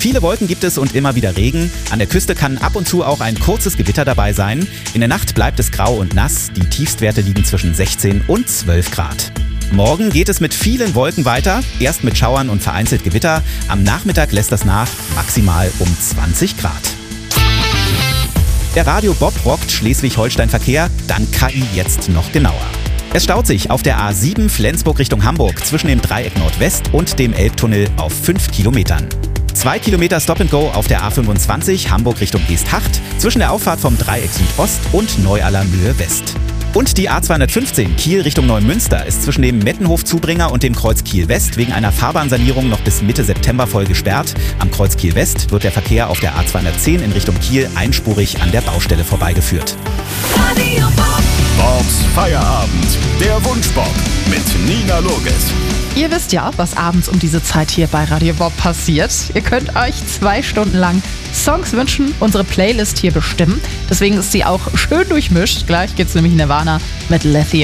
Viele Wolken gibt es und immer wieder Regen. An der Küste kann ab und zu auch ein kurzes Gewitter dabei sein. In der Nacht bleibt es grau und nass. Die Tiefstwerte liegen zwischen 16 und 12 Grad. Morgen geht es mit vielen Wolken weiter. Erst mit Schauern und vereinzelt Gewitter. Am Nachmittag lässt das nach, maximal um 20 Grad. Der Radio Bob rockt Schleswig-Holstein-Verkehr, dank KI jetzt noch genauer. Es staut sich auf der A7 Flensburg Richtung Hamburg zwischen dem Dreieck Nordwest und dem Elbtunnel auf 5 Kilometern. 2 Kilometer Stop-and-Go auf der A25 Hamburg Richtung Geesthacht zwischen der Auffahrt vom Dreieck Südost und Neualler-Mühe West. Und die A215 Kiel Richtung Neumünster ist zwischen dem Mettenhof-Zubringer und dem Kreuz Kiel-West wegen einer Fahrbahnsanierung noch bis Mitte September voll gesperrt. Am Kreuz Kiel-West wird der Verkehr auf der A210 in Richtung Kiel einspurig an der Baustelle vorbeigeführt. Radio Bob. Bobs Feierabend, der Wunschbob mit Nina Loges. Ihr wisst ja, was abends um diese Zeit hier bei Radio Bob passiert. Ihr könnt euch 2 Stunden lang Songs wünschen, unsere Playlist hier bestimmen. Deswegen ist sie auch schön durchmischt. Gleich geht's nämlich in Nirvana mit Lithium.